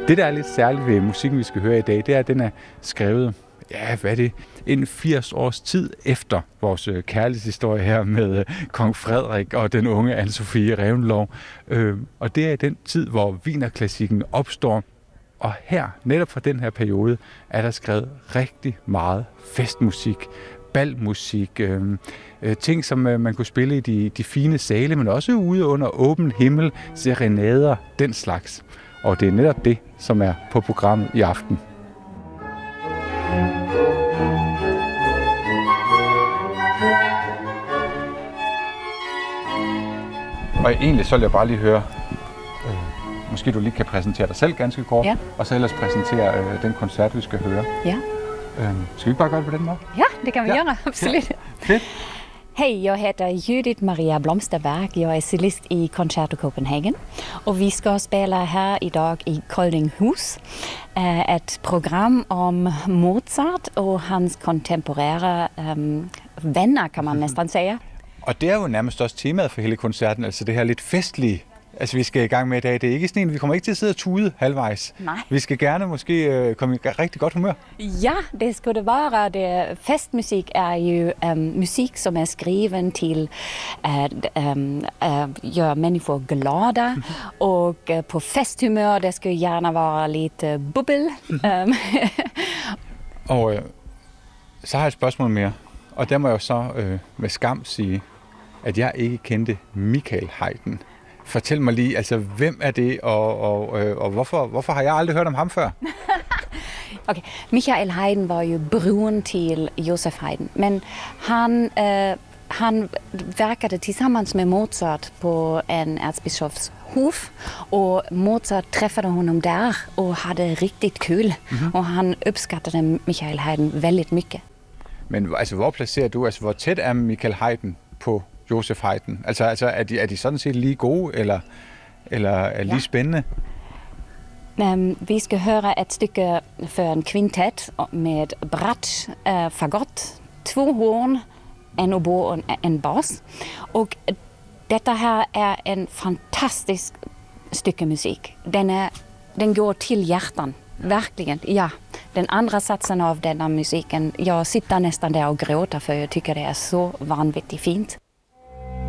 Det, der er lidt særligt ved musikken, vi skal høre i dag, det er, at den er skrevet, en 80 års tid efter vores kærlighedshistorie her med kong Frederik og den unge Anne-Sophie Reventlow. Og det er i den tid, hvor wienerklassikken opstår. Og her, netop fra den her periode, er der skrevet rigtig meget festmusik, balmusik, ting, som man kunne spille i de fine sale, men også ude under åben himmel, serenader, den slags. Og det er netop det, som er på programmet i aften. Og egentlig så vil jeg bare lige høre, måske du lige kan præsentere dig selv ganske kort, og så ellers præsentere den koncert, vi skal høre. Ja. Skal vi bare gøre det på den måde? Ja, det kan vi gøre, absolut. Ja. Fedt. Hej, jag heter Judith Maria Blomsterberg. Jag är cellist i Concerto Copenhagen. Och vi ska spela här idag i Koldinghus. Ett program om Mozart och hans kontemporära vänner, kan man nästan säga. Og det er jo nærmest også temaet for hele koncerten, altså det her lidt festlige, vi skal i gang med i dag. Det er ikke sådan en, vi kommer ikke til at sidde og tude halvvejs. Nej. Vi skal gerne måske komme i rigtig godt humør. Ja, det skulle det vara. Festmusik är ju musik som är skriven till att göra människor glada. Och på festhumör, det skulle gärna vara lite bubbel. Og så har jeg et spørgsmål mere. Og der må jeg jo så med skam sige, at jeg ikke kendte Michael Haydn. Fortæl mig lige, altså hvem er det, og hvorfor har jeg aldrig hørt om ham før? Okay. Michael Haydn var jo bror til Joseph Haydn, men han verkade tillsammans med Mozart på en erzbischofs hof, och Mozart träffade honom där och hade riktigt kul. Och han uppskattade Michael Haydn väldigt mycket. Men altså, hvor placerer du, altså hvor tæt er Michael Haydn på Joseph Haydn? Altså er de sådan set lige gode, eller er lige spændende? Vi ska höra ett stycke för en kvintett med bratsch, fagott, 2 horn, en oboe och en bas. Och detta här är en fantastisk stycke musik. Den går till hjärtan, verkligen, ja. Den andra satsen av denna musiken, jag sitter nästan där och gråter för jag tycker det är så vanvittigt fint.